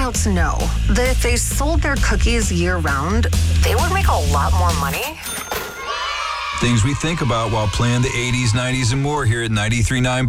Sprouts know that if they sold their cookies year-round, they would make a lot more money. Things we think about while playing the 80s, 90s, and more here at 93.9